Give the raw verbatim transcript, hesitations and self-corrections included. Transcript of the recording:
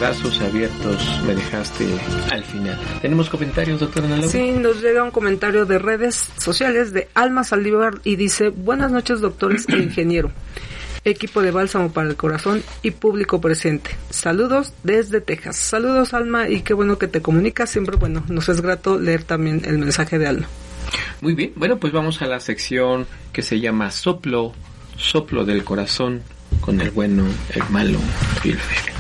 brazos abiertos me dejaste al final. ¿Tenemos comentarios, doctora Ana Laura? Sí, nos llega un comentario de redes sociales de Alma Saldívar y dice: buenas noches, doctores e ingeniero, equipo de Bálsamo para el Corazón y público presente. Saludos desde Texas. Saludos, Alma, y qué bueno que te comunicas. Siempre, bueno, nos es grato leer también el mensaje de Alma. Muy bien, bueno, pues vamos a la sección que se llama Soplo, Soplo del Corazón, con el bueno, el malo y el feo.